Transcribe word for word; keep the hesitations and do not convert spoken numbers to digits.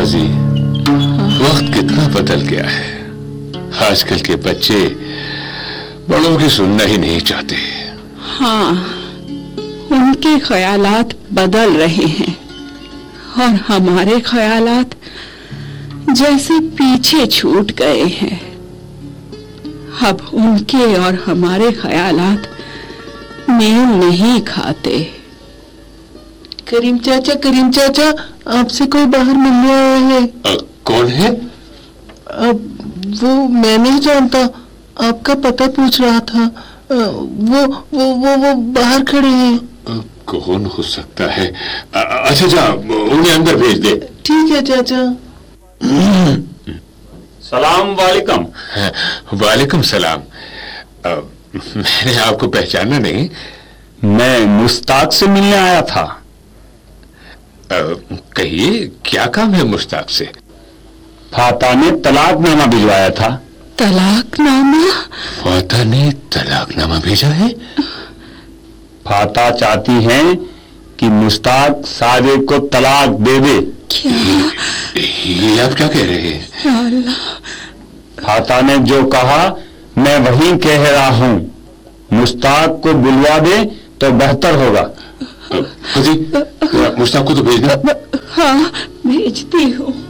بازی، وقت کتنا بدل گیا ہے. آج کل کے بچے بڑوں کی سننا ہی نہیں چاہتے. ہاں، ان کے خیالات بدل رہے ہیں اور ہمارے خیالات جیسے پیچھے چھوٹ گئے ہیں. اب ان کے اور ہمارے خیالات میل نہیں کھاتے. کریم چاچا، کریم چاچا، آپ سے کوئی باہر ملنے آیا ہے. آ, کون ہے؟ اب وہ میں نہیں جانتا، آپ کا پتہ پوچھ رہا تھا. وہ وہ وہ وہ باہر کھڑے ہیں. آ, کون ہو سکتا ہے؟ آ, اچھا جا انہیں اندر بھیج دے. ٹھیک ہے چاچا. سلام علیکم. وعلیکم السلام. آ, میں نے آپ کو پہچانا نہیں. میں مشتاق سے ملنے آیا تھا. کہیے کیا کام ہے مشتاق سے؟ فاتح نے طلاق نامہ بھجوایا تھا. طلاق نامہ؟ فاتح نے طلاق نامہ بھیجا ہے؟ فاتح چاہتی ہیں کہ مشتاق ساجد کو طلاق دے دے. کیا؟ یہ آپ کیا کہہ رہے ہیں؟ یا اللہ. فاتح نے جو کہا میں وہی کہہ رہا ہوں. مشتاق کو بلوا دے تو بہتر ہوگا. جی مشتاق کو تو بھیج دیں. ہاں بھیجتی ہوں.